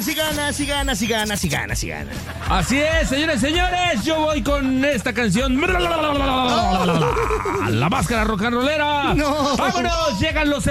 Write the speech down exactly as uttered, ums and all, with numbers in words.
si ganas, si ganas, si ganas, si ganas, si ganas. Así es, señores, señores, yo voy con esta canción. La máscara rock and rollera. No. ¡Vámonos! Llegan los